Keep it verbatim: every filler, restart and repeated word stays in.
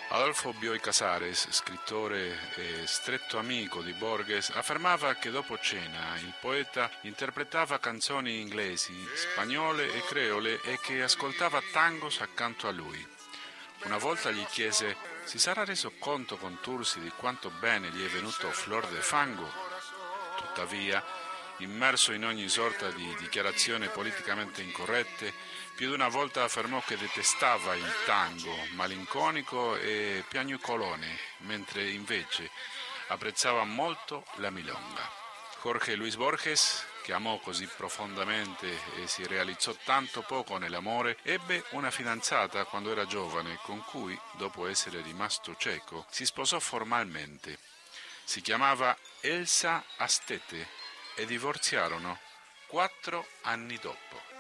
Adolfo Bioy Casares, scrittore e stretto amico di Borges, affermava che dopo cena il poeta interpretava canzoni inglesi, spagnole e creole e che ascoltava tangos accanto a lui. Una volta gli chiese: si sarà reso conto con Tursi di quanto bene gli è venuto Flor de Fango? Tuttavia, immerso in ogni sorta di dichiarazioni politicamente incorrette, più di una volta affermò che detestava il tango malinconico e piagnucolone, mentre invece apprezzava molto la milonga. Jorge Luis Borges, che amò così profondamente e si realizzò tanto poco nell'amore, ebbe una fidanzata quando era giovane con cui, dopo essere rimasto cieco, si sposò formalmente. Si chiamava Elsa Astete e divorziarono quattro anni dopo.